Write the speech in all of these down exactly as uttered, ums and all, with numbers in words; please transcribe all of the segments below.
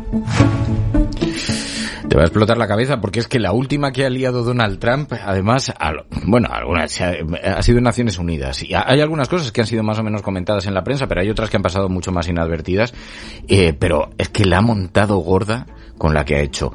Te va a explotar la cabeza porque es que la última que ha liado Donald Trump, además, a, bueno, algunas ha, ha sido en Naciones Unidas. Y hay algunas cosas que han sido más o menos comentadas en la prensa, pero hay otras que han pasado mucho más inadvertidas. Eh, pero es que la ha montado gorda con la que ha hecho.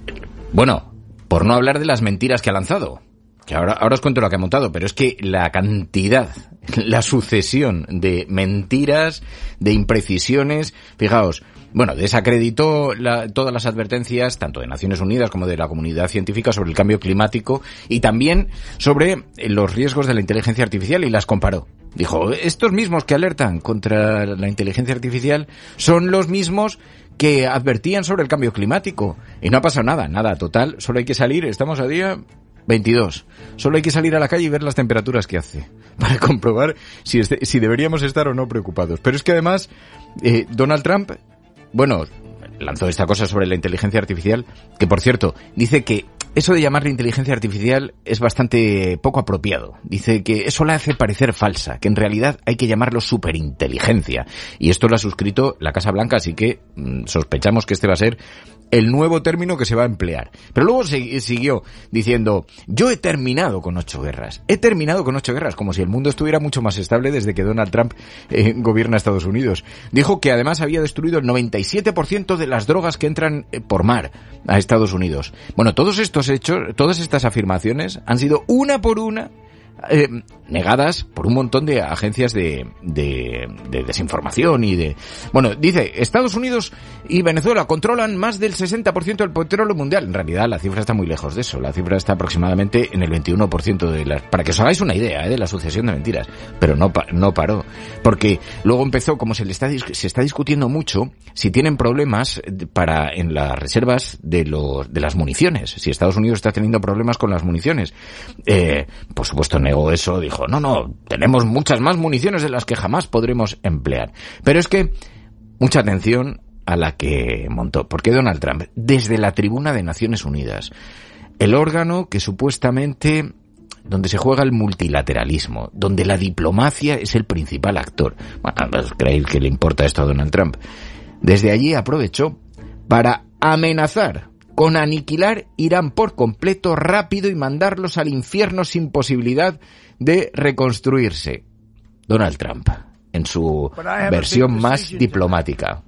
Bueno, por no hablar de las mentiras que ha lanzado. Que ahora, ahora os cuento lo que ha montado, pero es que la cantidad, la sucesión de mentiras, de imprecisiones, fijaos, bueno, desacreditó la, todas las advertencias, tanto de Naciones Unidas como de la comunidad científica sobre el cambio climático y también sobre los riesgos de la inteligencia artificial y las comparó. Dijo, estos mismos que alertan contra la inteligencia artificial son los mismos que advertían sobre el cambio climático. Y no ha pasado nada, nada, total, solo hay que salir, estamos a día veintidós. Solo hay que salir a la calle y ver las temperaturas que hace para comprobar si, este, si deberíamos estar o no preocupados. Pero es que además, eh, Donald Trump, bueno, lanzó esta cosa sobre la inteligencia artificial, que por cierto, dice que eso de llamarle inteligencia artificial es bastante poco apropiado. Dice que eso la hace parecer falsa, que en realidad hay que llamarlo superinteligencia. Y esto lo ha suscrito la Casa Blanca, así que mmm, sospechamos que este va a ser el nuevo término que se va a emplear. Pero luego se, siguió diciendo, yo he terminado con ocho guerras. He terminado con ocho guerras, como si el mundo estuviera mucho más estable desde que Donald Trump eh, gobierna Estados Unidos. Dijo que además había destruido el noventa y siete por ciento de las drogas que entran eh, por mar a Estados Unidos. Bueno, todos estos hechos, todas estas afirmaciones han sido una por una Eh, negadas por un montón de agencias de, de, de desinformación y de... Bueno, dice, Estados Unidos y Venezuela controlan más del sesenta por ciento del petróleo mundial. En realidad la cifra está muy lejos de eso. La cifra está aproximadamente en el veintiuno por ciento de las... Para que os hagáis una idea ¿eh? de la sucesión de mentiras. Pero no, no paró. Porque luego empezó, como se le está se está discutiendo mucho, si tienen problemas para en las reservas de los de las municiones. Si Estados Unidos está teniendo problemas con las municiones. Eh, por supuesto, negó eso, dijo, no, no, tenemos muchas más municiones de las que jamás podremos emplear. Pero es que, mucha atención a la que montó, porque Donald Trump, desde la tribuna de Naciones Unidas, el órgano que supuestamente, donde se juega el multilateralismo, donde la diplomacia es el principal actor, bueno, pues, ¿creéis que le importa esto a Donald Trump? Desde allí aprovechó para amenazar con aniquilar Irán por completo, rápido y mandarlos al infierno sin posibilidad de reconstruirse. Donald Trump, en su versión más diplomática.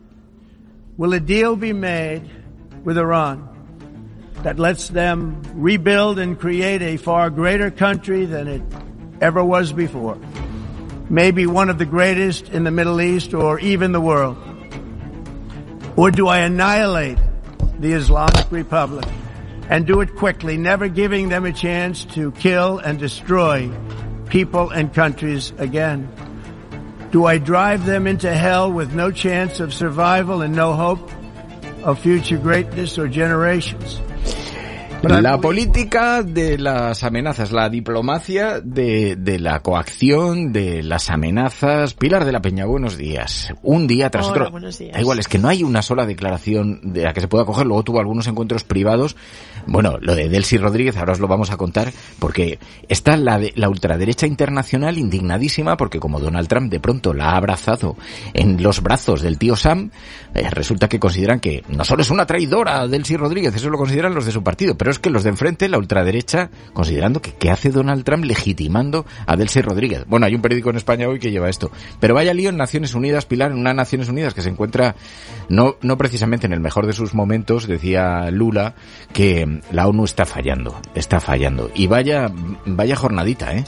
Will a deal be made with Iran that lets them rebuild and create a far greater country than it ever was before? Maybe one of the greatest in the Middle East or even the world. Or do I annihilate the Islamic Republic and do it quickly, never giving them a chance to kill and destroy people and countries again? Do I drive them into hell with no chance of survival and no hope of future greatness or generations? La política de las amenazas, la diplomacia de, de la coacción, de las amenazas. Pilar de la Peña, buenos días. Un día tras Hola, otro. Buenos días. Da igual, es que no hay una sola declaración de la que se pueda coger. Luego tuvo algunos encuentros privados. Bueno, lo de Delcy Rodríguez, ahora os lo vamos a contar, porque está la, de, la ultraderecha internacional indignadísima porque como Donald Trump de pronto la ha abrazado en los brazos del tío Sam, eh, resulta que consideran que no solo es una traidora Delcy Rodríguez, eso lo consideran los de su partido, pero es que los de enfrente, la ultraderecha, considerando que ¿qué hace Donald Trump legitimando a Delcy Rodríguez? Bueno, hay un periódico en España hoy que lleva esto. Pero vaya lío en Naciones Unidas, Pilar, en una Naciones Unidas que se encuentra no, no precisamente en el mejor de sus momentos. Decía Lula que la ONU está fallando, está fallando. Y vaya, vaya jornadita, ¿eh?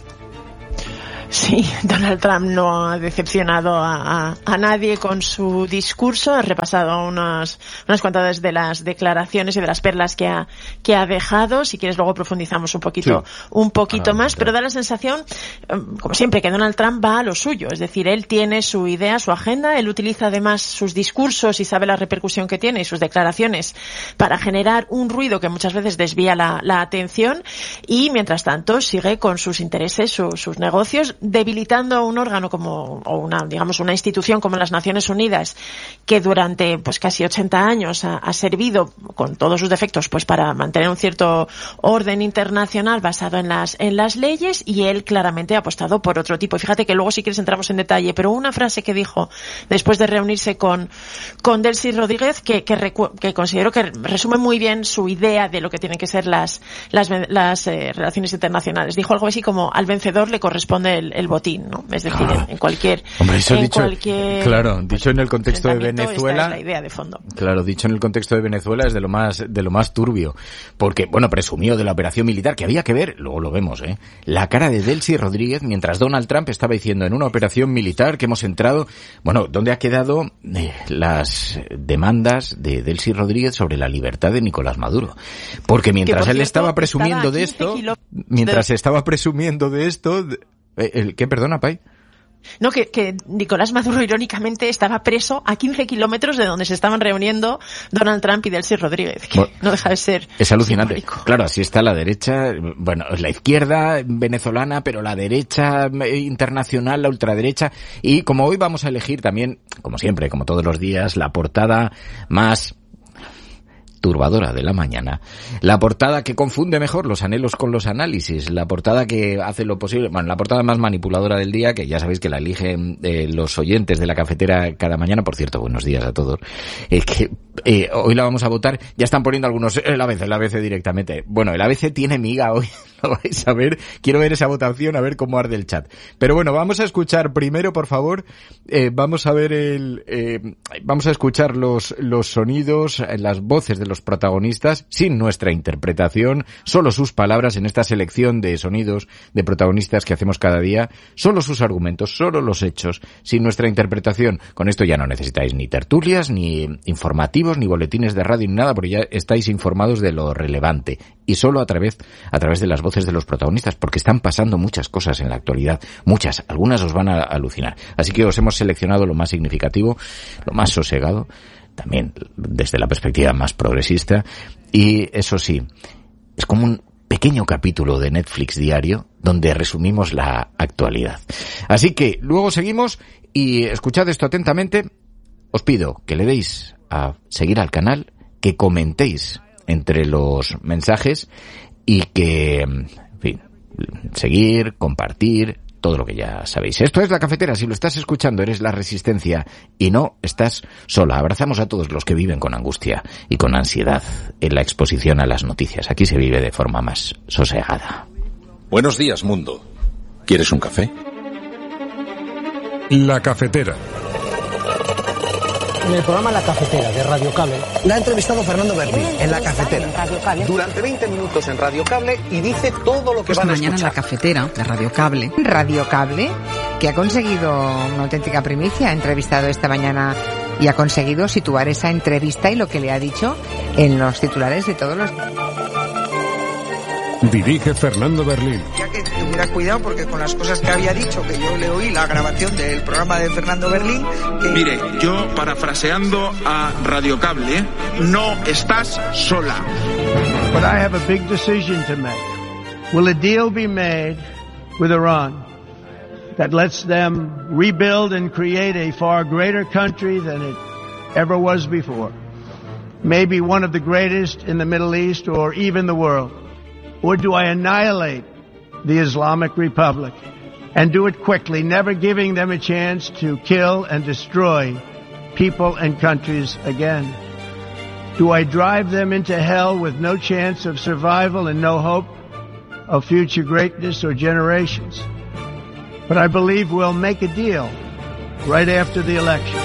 Sí, Donald Trump no ha decepcionado a, a, a nadie con su discurso. Ha repasado unas, unas cuantas de las declaraciones y de las perlas que ha, que ha dejado. Si quieres luego profundizamos un poquito, sí. un poquito ah, más, pero da la sensación, como siempre, que Donald Trump va a lo suyo. Es decir, él tiene su idea, su agenda, él utiliza además sus discursos y sabe la repercusión que tiene y sus declaraciones para generar un ruido que muchas veces desvía la, la atención y, mientras tanto, sigue con sus intereses, su, sus negocios. debilitando un órgano como, o una, digamos, una institución como las Naciones Unidas, que durante, pues, casi ochenta años ha, ha servido, con todos sus defectos, pues, para mantener un cierto orden internacional basado en las, en las leyes, y él claramente ha apostado por otro tipo. Y fíjate que luego, si quieres, entramos en detalle, pero una frase que dijo después de reunirse con, con Delcy Rodríguez, que, que, recu- que considero que resume muy bien su idea de lo que tienen que ser las, las, las eh, relaciones internacionales. Dijo algo así como: al vencedor le corresponde el, el botín, ¿no? Es decir, ah, en, en cualquier, hombre, eso en dicho, cualquier, claro, dicho en el contexto de Venezuela, esta es la idea de fondo. Claro, dicho en el contexto de Venezuela es de lo más, de lo más turbio, porque, bueno, presumió de la operación militar, que había que ver, luego lo vemos, eh, la cara de Delcy Rodríguez mientras Donald Trump estaba diciendo: en una operación militar que hemos entrado. Bueno, ¿dónde ha quedado eh, las demandas de Delcy Rodríguez sobre la libertad de Nicolás Maduro? Porque mientras por él cierto, estaba presumiendo de esto, mientras de... estaba presumiendo de esto, eh, ¿el qué? Perdona, Pai. No, que, que Nicolás Maduro, irónicamente, estaba preso a quince kilómetros de donde se estaban reuniendo Donald Trump y Delcy Rodríguez, que bueno, no deja de ser es alucinante. Simbólico. Claro, así está la derecha, bueno, la izquierda venezolana, pero la derecha internacional, la ultraderecha, y como hoy vamos a elegir también, como siempre, como todos los días, la portada más turbadora de la mañana, la portada que confunde mejor los anhelos con los análisis, la portada que hace lo posible, bueno, la portada más manipuladora del día, que ya sabéis que la eligen eh, los oyentes de la cafetera cada mañana. Por cierto, buenos días a todos. Eh, que eh, hoy la vamos a votar, ya están poniendo algunos, el A B C, el A B C directamente. Bueno, el A B C tiene miga hoy, lo vais a ver, quiero ver esa votación, a ver cómo arde el chat. Pero bueno, vamos a escuchar primero, por favor, eh, vamos a ver el, eh, vamos a escuchar los, los sonidos, las voces de los protagonistas, sin nuestra interpretación, solo sus palabras en esta selección de sonidos de protagonistas que hacemos cada día, solo sus argumentos, solo los hechos, sin nuestra interpretación. Con esto ya no necesitáis ni tertulias, ni informativos, ni boletines de radio, ni nada, porque ya estáis informados de lo relevante, y solo a través, a través de las voces de los protagonistas, porque están pasando muchas cosas en la actualidad, muchas, algunas os van a alucinar. Así que os hemos seleccionado lo más significativo, lo más sosegado, también desde la perspectiva más progresista, y eso sí, es como un pequeño capítulo de Netflix diario donde resumimos la actualidad. Así que luego seguimos, y escuchad esto atentamente. Os pido que le deis a seguir al canal, que comentéis entre los mensajes y que, en fin, seguir, compartir, todo lo que ya sabéis. Esto es La Cafetera. Si lo estás escuchando, eres la resistencia y no estás sola. Abrazamos a todos los que viven con angustia y con ansiedad en la exposición a las noticias. Aquí se vive de forma más sosegada. Buenos días, mundo. ¿Quieres un café? La Cafetera. En el programa La Cafetera de Radio Cable la ha entrevistado Fernando Berlín en La Cafetera durante veinte minutos en Radio Cable, y dice todo lo que pues van a mañana escuchar. En La Cafetera de Radio Cable. Radio Cable, que ha conseguido una auténtica primicia, ha entrevistado esta mañana y ha conseguido situar esa entrevista y lo que le ha dicho en los titulares de todos los... Dirige Fernando Berlín. Ya que tuviera cuidado, porque con las cosas que había dicho, que yo le oí la grabación del programa de Fernando Berlín... Que... Mire, yo parafraseando a Radio Cable, no estás sola. But I have a big decision to make. Will a deal be made with Iran that lets them rebuild and create a far greater country than it ever was before? Maybe one of the greatest in the Middle East or even the world. Or do I annihilate the Islamic Republic and do it quickly, never giving them a chance to kill and destroy people and countries again? Do I drive them into hell with no chance of survival and no hope of future greatness or generations? But I believe we'll make a deal right after the election.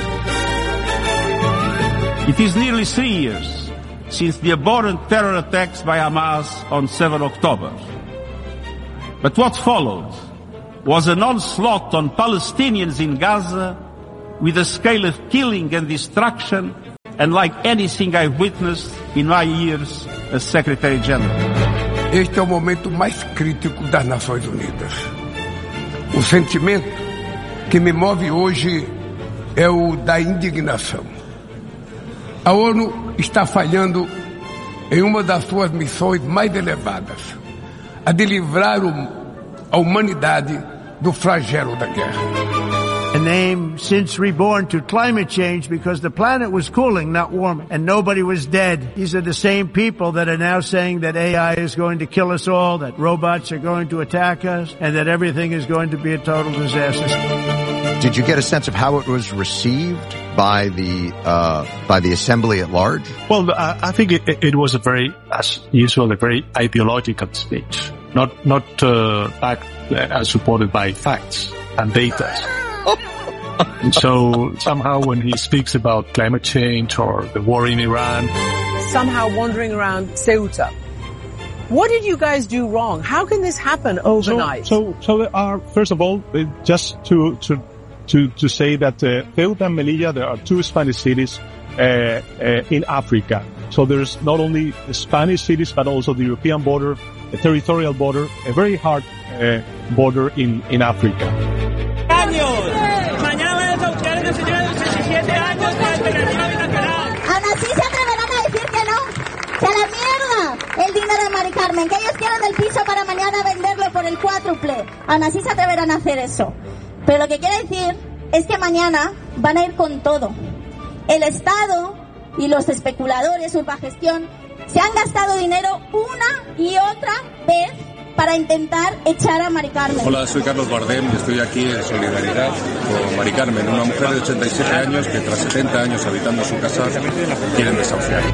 It is nearly three years since the abhorrent terror attacks by Hamas on the seventh of October. But what followed was an onslaught on Palestinians in Gaza with a scale of killing and destruction unlike anything I've witnessed in my years as Secretary General. Este é o momento mais crítico das Nações Unidas. O sentimento que me move hoje é o da indignação. A ONU está falhando em uma das suas missões mais elevadas, a de livrar a humanidade do flagelo da guerra. A name since reborn to climate change because the planet was cooling, not warming, and nobody was dead. These are the same people that are now saying that A I is going to kill us all, that robots are going to attack us, and that everything is going to be a total disaster. Did you get a sense of how it was received by the uh, by the assembly at large? Well, I, I think it, it was a very, as usual, a very ideological speech, not not uh, backed and supported by facts and data. So somehow when he speaks about climate change or the war in Iran, somehow wandering around Ceuta. What did you guys do wrong? How can this happen overnight? So, so, so there are, first of all, just to to to to say that uh, Ceuta and Melilla, there are two Spanish cities uh, uh, in Africa. So there's not only the Spanish cities, but also the European border, a territorial border, a very hard uh, border in in Africa. Mañana van a desahuciar a una señora de diecisiete años por alternativa habitacional. Aún así se atreverán a decir que no. ¡Que a la mierda el dinero de Mari Carmen! Que ellos quieren el piso para mañana venderlo por el cuádruple. Aún así se atreverán a hacer eso. Pero lo que quiero decir es que mañana van a ir con todo. El Estado y los especuladores, Urbagestión, se han gastado dinero una y otra vez para intentar echar a Mari Carmen. Hola, soy Carlos Bardem y estoy aquí en solidaridad con Mari Carmen, una mujer de ochenta y siete años que tras setenta años habitando su casa quieren desahuciar.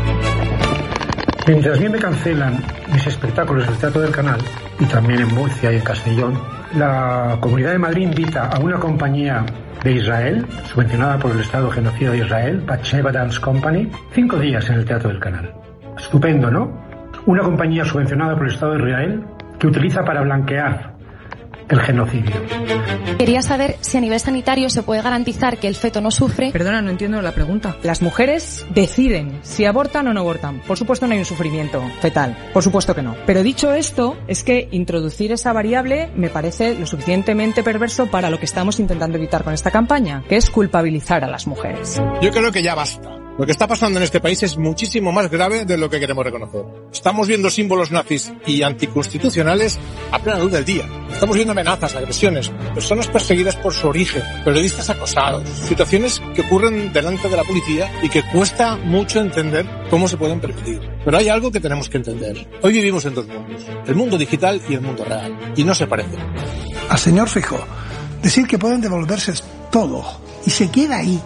Mientras bien me cancelan mis espectáculos del Teatro del Canal y también en Murcia y en Castellón, la Comunidad de Madrid invita a una compañía de Israel, subvencionada por el Estado genocida de Israel, Batsheva Dance Company, cinco días en el Teatro del Canal. Estupendo, ¿no? Una compañía subvencionada por el Estado de Israel que utiliza para blanquear el genocidio. Quería saber si a nivel sanitario se puede garantizar que el feto no sufre. Perdona, no entiendo la pregunta. Las mujeres deciden si abortan o no abortan. Por supuesto no hay un sufrimiento fetal, por supuesto que no. Pero dicho esto, es que introducir esa variable me parece lo suficientemente perverso para lo que estamos intentando evitar con esta campaña, que es culpabilizar a las mujeres. Yo creo que ya basta. Lo que está pasando en este país es muchísimo más grave de lo que queremos reconocer. Estamos viendo símbolos nazis y anticonstitucionales a plena luz del día. Estamos viendo amenazas, agresiones, personas perseguidas por su origen, periodistas acosados, situaciones que ocurren delante de la policía y que cuesta mucho entender cómo se pueden permitir. Pero hay algo que tenemos que entender. Hoy vivimos en dos mundos, el mundo digital y el mundo real, y no se parecen. Al señor Feijóo, decir que pueden devolverse todo y se queda ahí,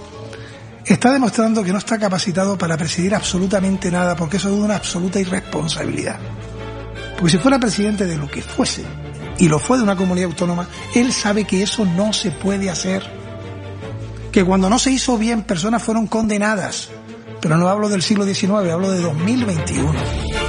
está demostrando que no está capacitado para presidir absolutamente nada, porque eso es una absoluta irresponsabilidad. Porque si fuera presidente de lo que fuese, y lo fue de una comunidad autónoma, él sabe que eso no se puede hacer. Que cuando no se hizo bien, personas fueron condenadas. Pero no hablo del siglo diecinueve, hablo de dos mil veintiuno.